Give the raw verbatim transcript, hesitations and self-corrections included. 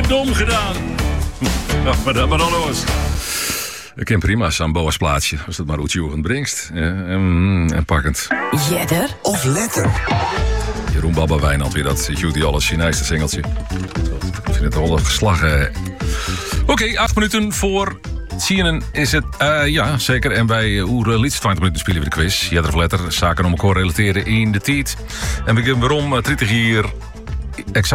dom gedaan. Ja, maar dat maar alles. Ik ken prima Samboa's plaatsje, als dat maar uit Jurgen brengt. Ja, en, en pakkend. Jedder of letter? Jeroen Baba Wijnand weer dat Judy Alles Chinese singeltje. Ik vind het al een geslagen. Oké, okay, acht minuten voor Tienen is het. Uh, ja, zeker. En bij Oer Lieds twintig minuten spelen we de quiz. Jedder of letter, zaken om elkaar relateren in de tijd. En we beginnen waarom, uh, twintig hier exact.